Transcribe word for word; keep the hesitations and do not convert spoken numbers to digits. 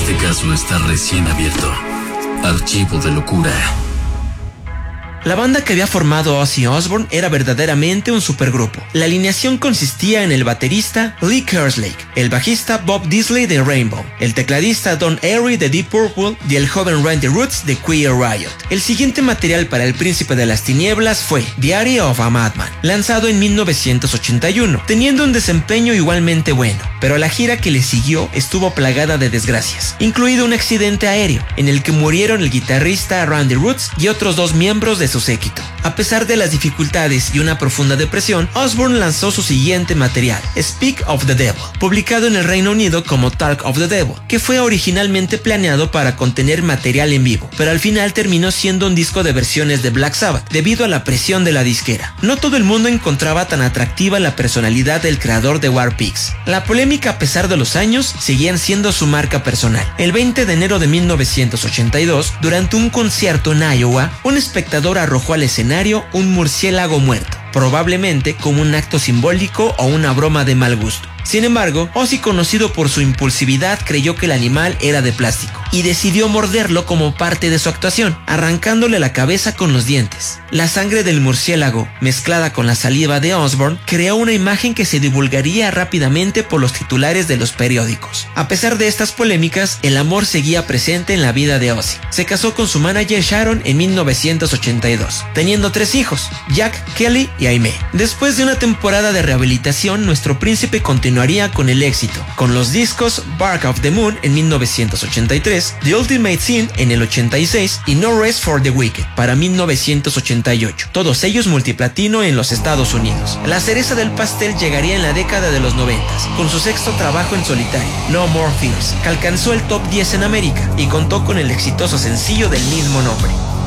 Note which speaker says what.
Speaker 1: Este caso está recién abierto. Archivo de locura.
Speaker 2: La banda que había formado Ozzy Osbourne era verdaderamente un supergrupo. La alineación consistía en el baterista Lee Kerslake, el bajista Bob Disley de Rainbow, el tecladista Don Airey de Deep Purple y el joven Randy Rhoads de Queer Riot. El siguiente material para El Príncipe de las Tinieblas fue Diary of a Madman, lanzado en mil novecientos ochenta y uno, teniendo un desempeño igualmente bueno, pero la gira que le siguió estuvo plagada de desgracias, incluido un accidente aéreo, en el que murieron el guitarrista Randy Rhoads y otros dos miembros de su séquito. A pesar de las dificultades y una profunda depresión, Osbourne lanzó su siguiente material, Speak of the Devil, publicado en el Reino Unido como Talk of the Devil, que fue originalmente planeado para contener material en vivo, pero al final terminó siendo un disco de versiones de Black Sabbath, debido a la presión de la disquera. No todo el mundo encontraba tan atractiva la personalidad del creador de War Pigs. La polémica, a pesar de los años, seguían siendo su marca personal. El veinte de enero de mil novecientos ochenta y dos, durante un concierto en Iowa, un espectador arrojó al escenario un murciélago muerto, probablemente como un acto simbólico o una broma de mal gusto. Sin embargo, Ozzy, conocido por su impulsividad, creyó que el animal era de plástico y decidió morderlo como parte de su actuación, arrancándole la cabeza con los dientes. La sangre del murciélago, mezclada con la saliva de Osbourne, creó una imagen que se divulgaría rápidamente por los titulares de los periódicos. A pesar de estas polémicas, el amor seguía presente en la vida de Ozzy. Se casó con su manager Sharon en mil novecientos ochenta y dos, teniendo tres hijos, Jack, Kelly y Aimee. Después de una temporada de rehabilitación, nuestro príncipe continuaría con el éxito, con los discos Bark of the Moon en mil novecientos ochenta y tres, The Ultimate Sin en el ochenta y seis y No Rest for the Wicked para mil novecientos ochenta y ocho, todos ellos multiplatino en los Estados Unidos. La cereza del pastel llegaría en la década de los noventas, con su sexto trabajo en solitario, No More Fears, que alcanzó el top diez en América y contó con el exitoso sencillo del mismo nombre.